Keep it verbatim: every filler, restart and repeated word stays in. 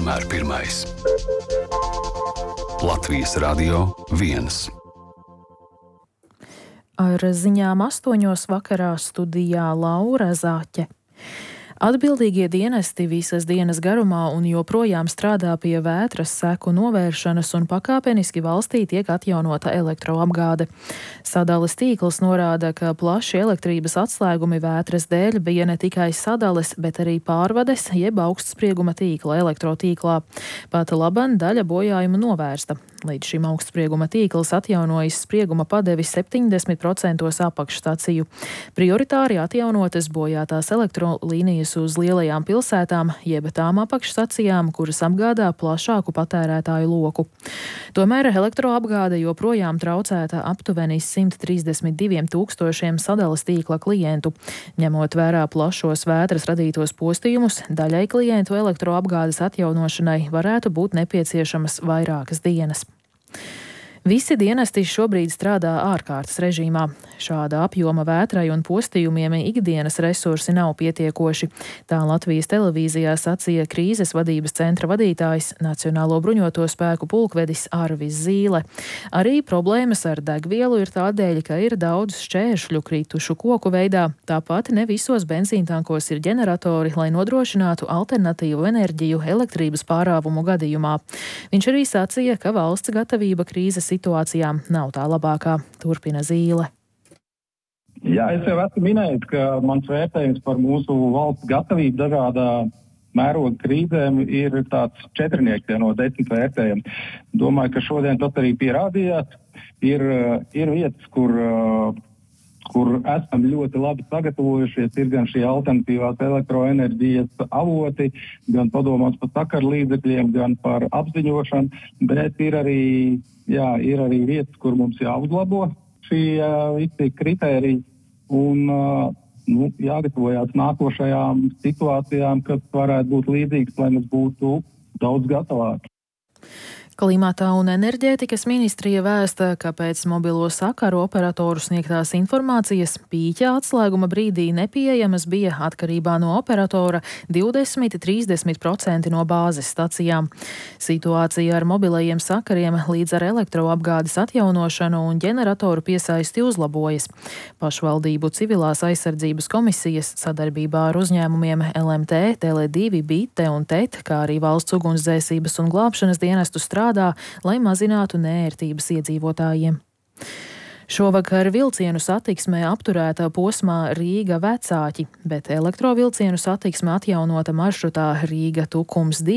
vienmēr pirmais. Latvijas Radio viens. Ar ziņām astoņos vakarā studijā Laura Zāķe. Atbildīgie dienesti visas dienas garumā un joprojām strādā pie vētras seku novēršanas un pakāpeniski valstī tiek atjaunota elektroapgāde. Sadales tīkls norāda, ka plaši elektrības atslēgumi vētras dēļ bija ne tikai sadales, bet arī pārvades jeb augstsprieguma tīkla elektrotīklā. Pat laban daļa bojājumu novērsta. Līdz šim augstsprieguma tīkls atjaunojas sprieguma padevi septiņdesmit procentos apakšstaciju. Prioritāri atjaunotas bojātās elektrolīnijas uz lielajām pilsētām, jeb tām apakšstacijām, kuras apgādā plašāku patērētāju loku. Tomēr elektroapgāde joprojām traucēta aptuveni simt trīsdesmit diviem tūkstošiem sadales tīkla klientu. Ņemot vērā plašos vētras radītos postījumus, daļai klientu elektroapgādes atjaunošanai varētu būt nepieciešamas vairākas dienas. Visi dienesti šobrīd strādā ārkārtas režīmā. Šāda apjoma vētrai un postījumiem ikdienas resursi nav pietiekoši. Tā Latvijas televīzijā sacīja krīzes vadības centra vadītājs, Nacionālo bruņoto spēku pulkvedis Arvis Zīle. Arī problēmas ar degvielu ir tādēļ, ka ir daudz šķēršļu kritušu koku veidā. Tāpat ne visos benzīntankos ir ģeneratori, lai nodrošinātu alternatīvu enerģiju elektrības pārāvumu gadījumā. Viņš arī sacīja, ka valsts gatavība krīzes situācijām nav tā labākā. Turpina Zīle. Jā, es jau esmu minējis, ka mans vērtējums par mūsu valsts gatavību dažādā mēroga krīzēm ir tāds četrnieks no desmit vērtējiem. Domāju, ka šodien tas arī pierādījās. Ir, ir vietas, kur, kur esam ļoti labi sagatavojušies. Ir gan šie alternatīvās elektroenerģijas avoti, gan padomāts par sakaru līdzekļiem, gan par apziņošanu, bet ir arī, jā, ir arī vietas, kur mums jāuzlabo šī visi kritēriji un nu, jāgatavojās nākošajām situācijām, kas varētu būt līdzīgas, lai mēs būtu daudz gatavāki. Klimata un enerģētikas ministrija vēsta, ka pēc mobilo sakaru operatoru sniegtās informācijas pīķa atslēguma brīdī nepieejamas bija atkarībā no operatora divdesmit līdz trīsdesmit procenti no bāzes stacijām. Situācija ar mobilajiem sakariem līdz ar elektroapgādes atjaunošanu un ģeneratoru piesaisti uzlabojas. Pašvaldību civilās aizsardzības komisijas sadarbībā ar uzņēmumiem L M T, Tele divi, Bite un T E T, kā arī valsts ugunsdzēsības un glābšanas dienestu strādā, lai mazinātu neērtības iedzīvotājiem. Šovakar vilcienu satiksmē apturēta posmā Rīga Vecāķi, bet elektrovilcienu satiksme atjaunota maršrutā Rīga Tukums divi.